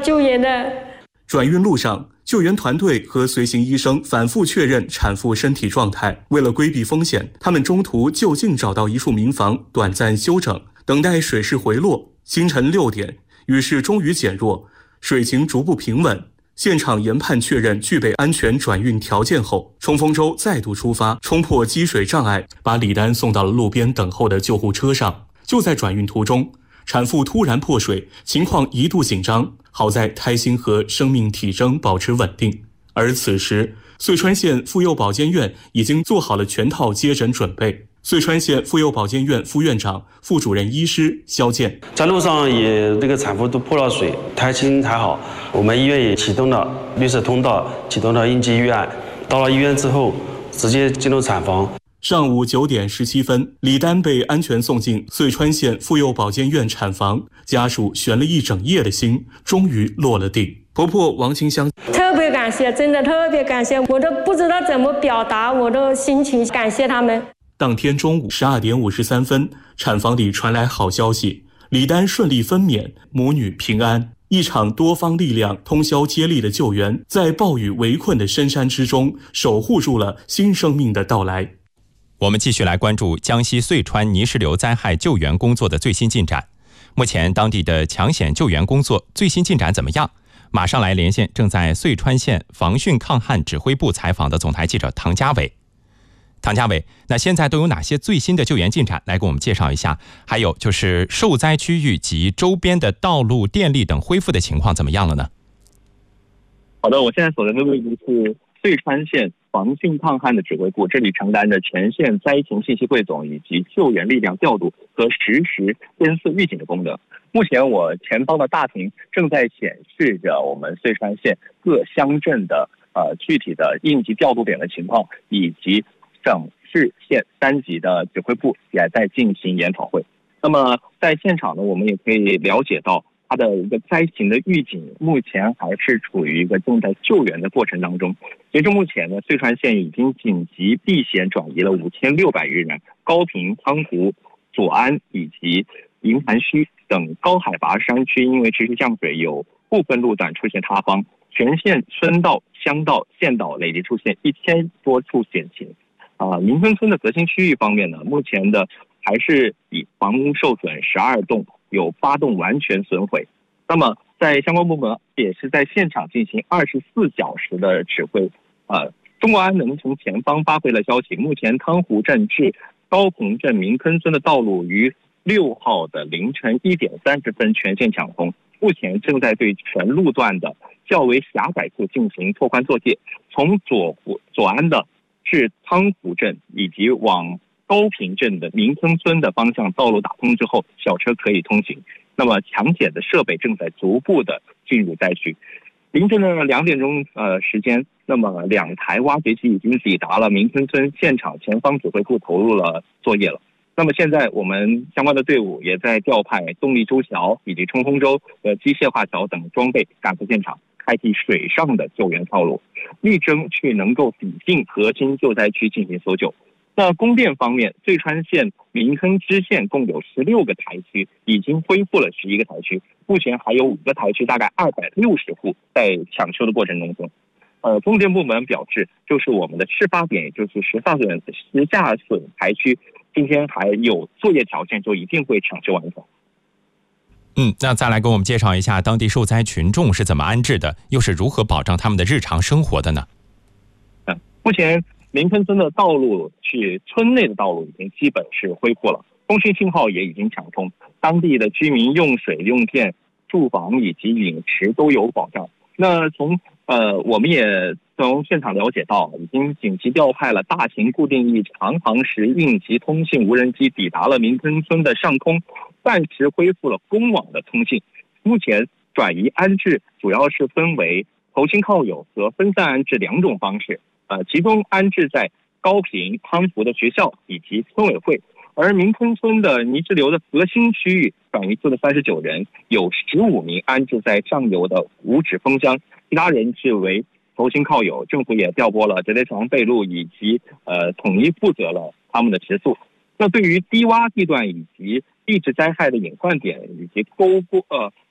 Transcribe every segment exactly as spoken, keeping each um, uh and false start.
救援的。 转运路上，救援团队和随行医生反复确认产妇身体状态。为了规避风险，他们中途就近找到一处民房短暂休整，等待水势回落。清晨六点，雨势终于减弱，水情逐步平稳。现场研判确认具备安全转运条件后，冲锋舟再度出发，冲破积水障碍，把李丹送到了路边等候的救护车上。就在转运途中，产妇突然破水，情况一度紧张，好在胎心和生命体征保持稳定。而此时，遂川县妇幼保健院已经做好了全套接诊准备。遂川县妇幼保健院副院长、副主任医师肖健， 在路上也这个产妇都破了水，胎心还好，我们医院也启动了绿色通道，启动了应急预案。到了医院之后，直接进入产房。 上午九点十七分，李丹被安全送进遂川县妇幼保健院产房，家属悬了一整夜的心终于落了地。婆婆王清香， 特别感谢，真的特别感谢，我都不知道怎么表达我的心情，感谢他们。 当天中午十二点五十三分，产房里传来好消息，李丹顺利分娩，母女平安。一场多方力量通宵接力的救援，在暴雨围困的深山之中，守护住了新生命的到来。 我们继续来关注江西遂川泥石流灾害救援工作的最新进展。目前当地的抢险救援工作最新进展怎么样？马上来连线正在遂川县防汛抗旱指挥部采访的总台记者唐家伟。唐家伟，那现在都有哪些最新的救援进展？来给我们介绍一下。还有就是受灾区域及周边的道路、电力等恢复的情况怎么样了呢？ 好的，我现在所在的位置是遂川县防汛抗旱的指挥部，这里承担着全县灾情信息汇总以及救援力量调度和实时监测预警的功能。目前我前方的大屏正在显示着我们遂川县各乡镇的呃具体的应急调度点的情况，以及省市县三级的指挥部也在进行研讨会。那么在现场呢，我们也可以了解到它的一个灾情的预警目前还是处于一个正在救援的过程当中。截至目前呢，遂川县已经紧急避险转移了五千六百余人，高平、汤湖、左安以及营盘区等高海拔山区因为持续降水，有部分路段出现塌方，全县村道、乡道、县道累计出现一千多处险情。啊，民村村的核心区域方面呢，目前的还是以房屋受损十二栋，有八栋完全损毁。那么在相关部门也是在现场进行二十四小时的指挥。呃，中国安能从前方发回了消息，目前汤湖镇至高平镇民坑村的道路于六号的凌晨一点三十分全线抢通，目前正在对全路段的较为狭窄处进行拓宽作业，从左湖左安的至汤湖镇以及往高平镇的民坑村的方向道路打通之后，小车可以通行。那么抢险的设备正在逐步的进入灾区。凌晨的两点钟呃时间，那么两台挖掘机已经抵达了民坑村现场，前方指挥部投入了作业了。那么现在我们相关的队伍也在调派动力舟桥以及冲锋舟、呃机械化桥等装备赶赴现场，开启水上的救援套路，力争去能够抵近核心救灾区进行搜救。那供电方面，遂川县民坑支线共有十六个台区，已经恢复了十一个台区，目前还有五个台区，大概二百六十户在抢修的过程当中。呃，供电部门表示，就是我们的事发点，也就是石下损石下损台区，今天还有作业条件，就一定会抢修完成。 嗯，那再来给我们介绍一下当地受灾群众是怎么安置的，又是如何保障他们的日常生活的呢？ 嗯，目前民坑村的道路去村内的道路已经基本是恢复了，通讯信号也已经抢通，当地的居民用水、用电、住房以及饮食都有保障。那从呃，我们也从现场了解到，已经紧急调派了大型固定翼长航时应急通信无人机抵达了民坑村的上空，暂时恢复了公网的通信。目前转移安置主要是分为投亲靠友和分散安置两种方式，呃，集中安置在高平、康福的学校以及村委会。而民坑村的泥石流的核心区域转移出了三十九人，有十五名安置在上游的五指封乡，其他人是为投亲靠友。政府也调拨了折叠床备路以及呃统一负责了他们的食宿。那对于低洼地段以及地质灾害的隐患点以及沟沟呃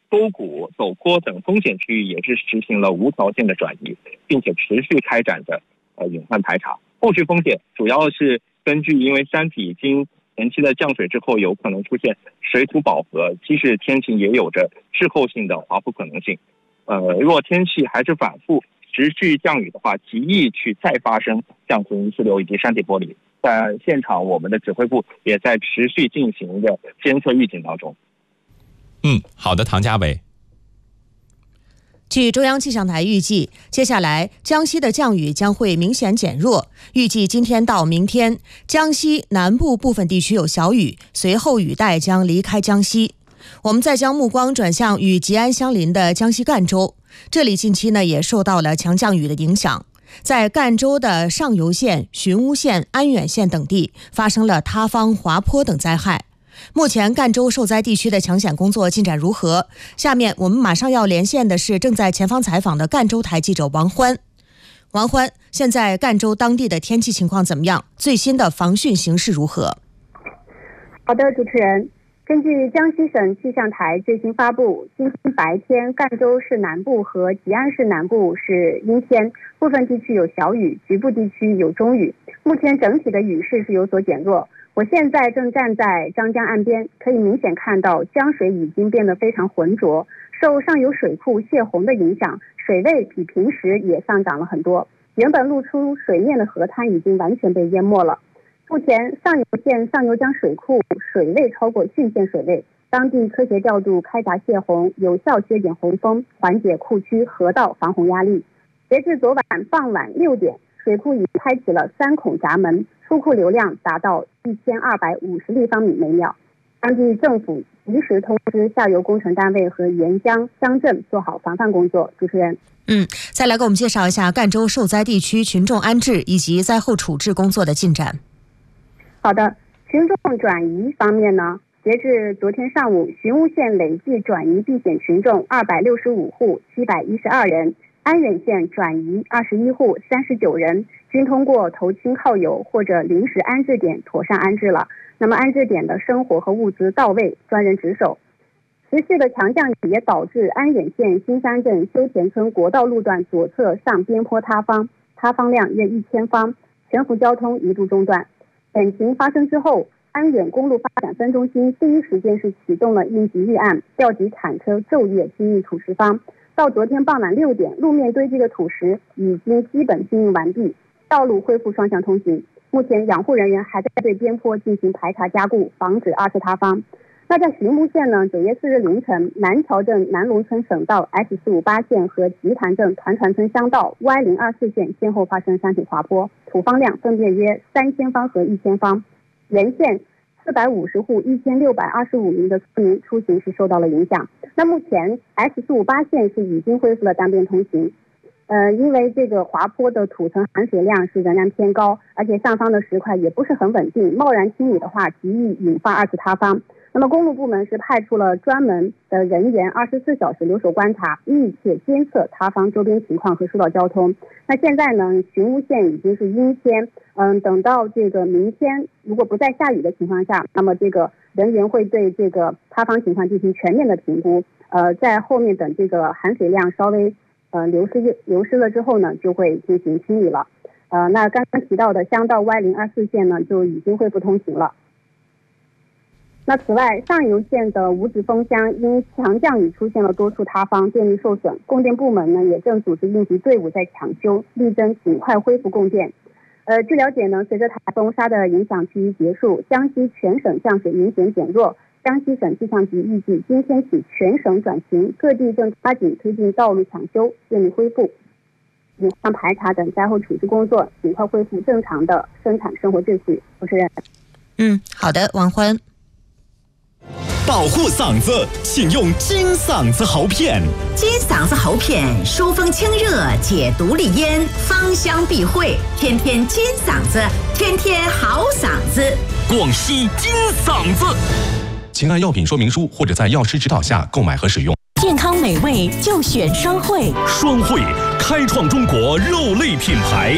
沟谷、陡坡等风险区域也是实行了无条件的转移，并且持续开展着呃隐患排查。后续风险主要是根据因为山体经前期的降水之后，有可能出现水土饱和，即使天晴也有着滞后性的滑坡可能性。呃，若天气还是反复持续降雨的话，极易去再发生降水泥石流以及山体剥离。在现场，我们的指挥部也在持续进行着监测预警当中。 嗯，好的，唐家伟。 据中央气象台预计，接下来江西的降雨将会明显减弱。预计今天到明天，江西南部部分地区有小雨，随后雨带将离开江西。我们再将目光转向与吉安相邻的江西赣州，这里近期呢也受到了强降雨的影响，在赣州的上游县、寻乌县、安远县等地发生了塌方、滑坡等灾害。目前赣州受灾地区的抢险工作进展如何？下面我们马上要连线的是正在前方采访的赣州台记者王欢。王欢，现在赣州当地的天气情况怎么样？最新的防汛形势如何？ 好的，主持人，根据江西省气象台最新发布，今天白天赣州市南部和吉安市南部是阴天，部分地区有小雨，局部地区有中雨。目前整体的雨势是有所减弱。我现在正站在张江岸边，可以明显看到江水已经变得非常浑浊，受上游水库泄洪的影响，水位比平时也上涨了很多。原本露出水面的河滩已经完全被淹没了。目前上游县上游江水库水位超过汛县水位，当地科学调度开闸泄洪，有效削减洪峰，缓解库区河道防洪压力。截至昨晚傍晚六点，水库已开启了三孔闸门，出库流量达到一千二百五十立方米每秒。当地政府及时通知下游工程单位和沿江乡镇做好防范工作。主持人， 嗯，再来给我们介绍一下赣州受灾地区群众安置以及灾后处置工作的进展。 好的，群众转移方面呢，截至昨天上午，寻乌县累计转移避险群众二百六十五户，七百一十二人。安远县转移二十一户，三十九人，均通过投亲靠友或者临时安置点妥善安置了。那么安置点的生活和物资到位，专人值守。持续的强降雨也导致安远县新山镇修田村国道路段左侧上边坡塌方，塌方量约一千方，全幅交通一度中断。本情发生之后，安远公路发展分中心第一时间是启动了应急预案，调集铲车昼夜清运土石方。到昨天傍晚六点，路面堆积的土石已经基本清运完毕，道路恢复双向通行。目前养护人员还在对边坡进行排查加固，防止二次塌方。那在寻乌县呢，九月四日凌晨，南桥镇南龙村省道 S 四五八线和吉潭镇团团村乡道 Y 零二四线先后发生山体滑坡，土方量分别约三千方和一千方。原县四百五十户一千六百二十五名的村民出行是受到了影响。那目前 S 四五八线是已经恢复了单边通行。呃，因为这个滑坡的土层含水量是仍然偏高，而且上方的石块也不是很稳定，贸然清理的话，极易引发二次塌方。那么公路部门是派出了专门的人员，二十四小时留守观察，密切监测塌方周边情况和疏导交通。那现在呢，寻乌县已经是阴天，嗯，等到这个明天，如果不再下雨的情况下，那么这个人员会对这个塌方情况进行全面的评估。呃，在后面等这个含水量稍微呃流失流失了之后呢，就会进行清理了。呃，那刚刚提到的乡道 Y 零二四线呢，就已经恢复通行了。那此外，上游县的五指峰乡因强降雨出现了多处塌方，电力受损，供电部门呢也正组织应急队伍在抢修，力争尽快恢复供电。呃，据了解呢，随着台风沙的影响趋于结束，江西全省降水明显减弱。江西省气象局预计今天起全省转晴，各地正抓紧推进道路抢修，电力恢复、隐患排查等灾后处置工作，尽快恢复正常的生产生活秩序。主持人， 嗯，好的，王欢。 保护嗓子，请用金嗓子喉片。 金嗓子喉片疏风清热，解毒利咽，芳香避秽，天天金嗓子，天天好嗓子。 广西金嗓子，请按药品说明书或者在药师指导下购买和使用。 健康美味就选双汇， 双汇开创中国肉类品牌。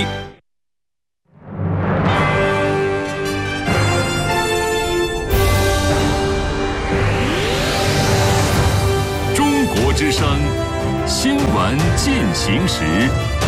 闻进行时。